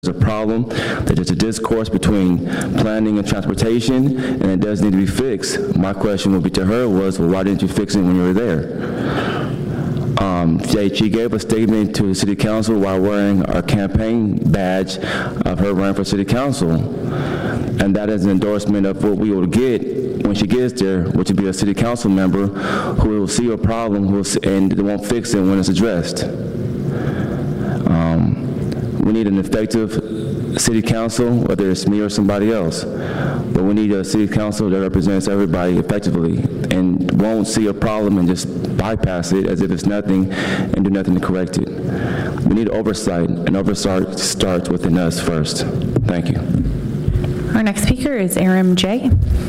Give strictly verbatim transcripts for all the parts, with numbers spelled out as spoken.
a problem, that there's a discourse between planning and transportation, and it does need to be fixed. My question would be to her was, well, why didn't you fix it when you were there? Um, she gave a statement to the city council while wearing our campaign badge of her running for city council, and that is an endorsement of what we will get when she gets there, which will be a city council member who will see a problem who will see, and they won't fix it when it's addressed. Um, We need an effective city council, whether it's me or somebody else. But we need a city council that represents everybody effectively and won't see a problem and just bypass it as if it's nothing and do nothing to correct it. We need oversight, and oversight starts within us first. Thank you. Our next speaker is Aram J.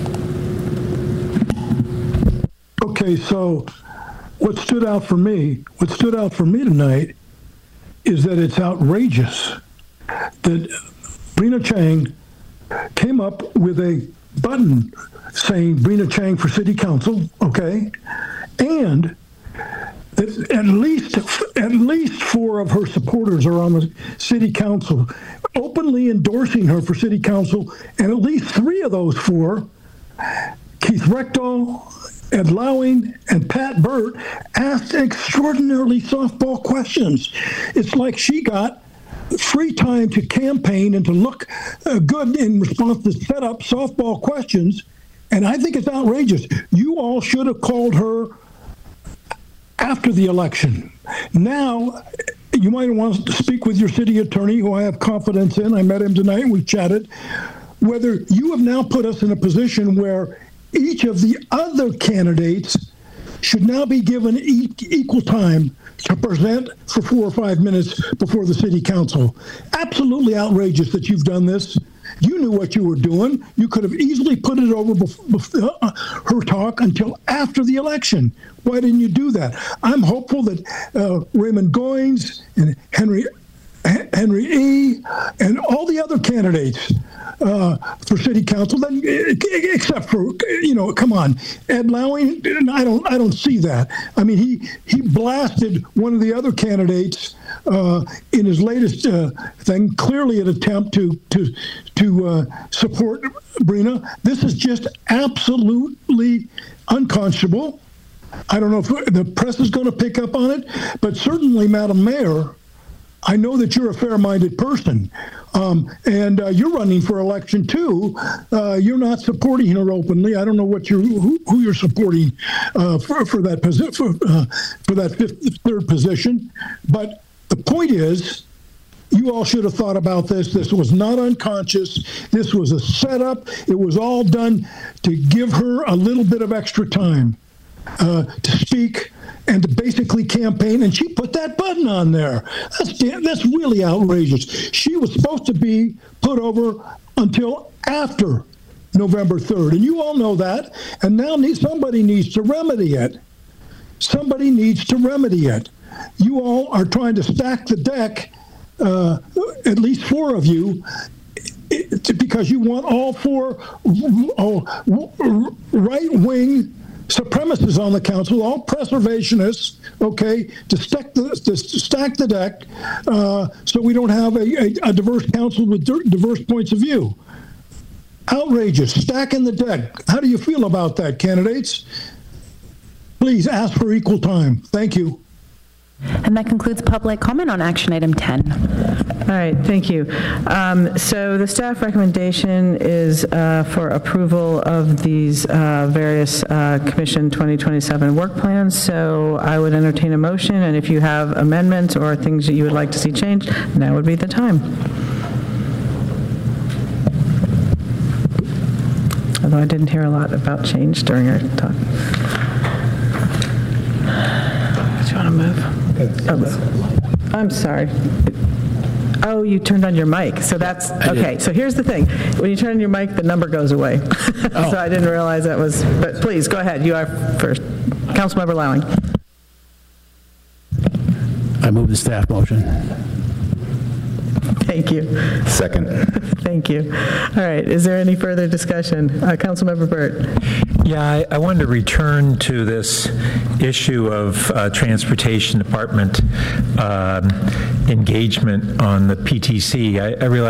Okay, so what stood out for me, what stood out for me tonight is that it's outrageous that Brina Chang came up with a button saying Brina Chang for city council, okay, and that at least at least four of her supporters are on the city council, openly endorsing her for city council, and at least three of those four, Keith Reckdahl, Ed Lowing, and Pat Burt, asked extraordinarily softball questions. It's like she got free time to campaign and to look uh, good in response to set up softball questions, and I think it's outrageous. You all should have called her after the election. Now, you might want to speak with your city attorney, who I have confidence in. I met him tonight and we chatted. Whether you have now put us in a position where each of the other candidates should now be given e- equal time to present for four or five minutes before the city council. Absolutely outrageous that you've done this. You knew what you were doing. You could have easily put it over bef- bef- uh, her talk until after the election. Why didn't you do that? I'm hopeful that uh, Raymond Goins and Henry Henry E. and all the other candidates uh, for city council, then, except for, you know, come on, Ed Lowing, I don't, I don't see that. I mean, he he blasted one of the other candidates uh, in his latest uh, thing, clearly an attempt to to to uh, support Brina. This is just absolutely unconscionable. I don't know if the press is going to pick up on it, but certainly, Madam Mayor, I know that you're a fair-minded person, um, and uh, you're running for election too. Uh, you're not supporting her openly. I don't know what you're, who, who you're supporting uh, for for that posi- for, uh, for that fifth, third position. But the point is, you all should have thought about this. This was not unconscious. This was a setup. It was all done to give her a little bit of extra time uh, to speak and to basically campaign, and she put that button on there. That's that's really outrageous. She was supposed to be put over until after November third, and you all know that, and now need, somebody needs to remedy it. Somebody needs to remedy it. You all are trying to stack the deck, uh, at least four of you, it, because you want all four oh, right-wing supremacists on the council, all preservationists, okay, to stack the, to stack the deck uh, so we don't have a, a, a diverse council with diverse points of view. Outrageous, stacking the deck. How do you feel about that, candidates? Please ask for equal time. Thank you. And that concludes public comment on action item ten. All right, thank you. Um, so the staff recommendation is uh, for approval of these uh, various uh, Commission twenty twenty-seven work plans. So I would entertain a motion, and if you have amendments or things that you would like to see changed, now would be the time. Although I didn't hear a lot about change during our talk. Do you want to move? Oh, I'm sorry. Oh, you turned on your mic. So that's, okay, so here's the thing. When you turn on your mic, the number goes away. Oh. So I didn't realize that was, but please, go ahead. You are first. Councilmember Lowing. I move the staff motion. Thank you. Second. Thank you. All right, is there any further discussion? Uh, Councilmember Burt. Yeah, I, I wanted to return to this issue of uh, Transportation Department um, engagement on the P T C. I, I realize